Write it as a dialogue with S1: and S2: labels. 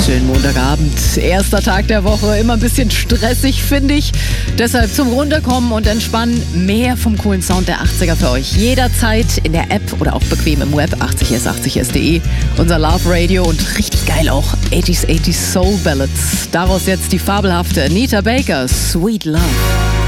S1: wunderschönen Montagabend. Erster Tag der Woche, immer ein bisschen stressig, finde ich. Deshalb zum Runterkommen und Entspannen mehr vom coolen Sound der 80er für euch. Jederzeit in der App oder auch bequem im Web, 80s80s.de. Unser Love Radio und richtig geil auch 80s Soul Ballads. Daraus jetzt die fabelhafte Anita Baker, Sweet Love.